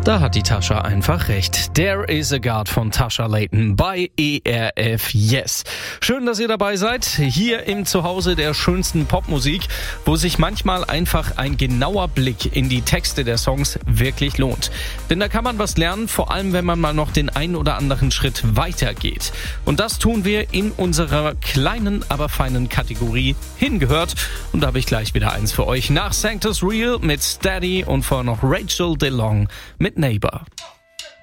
Da hat die Tascha einfach recht. There is a God von Tasha Layton bei ERF Yes. Schön, dass ihr dabei seid, hier im Zuhause der schönsten Popmusik, wo sich manchmal einfach ein genauer Blick in die Texte der Songs wirklich lohnt. Denn da kann man was lernen, vor allem wenn man mal noch den einen oder anderen Schritt weiter geht. Und das tun wir in unserer kleinen, aber feinen Kategorie Hingehört. Und da habe ich gleich wieder eins für euch. Nach Sanctus Real mit Steady und vorher noch Rachel DeLong mit Neighbor.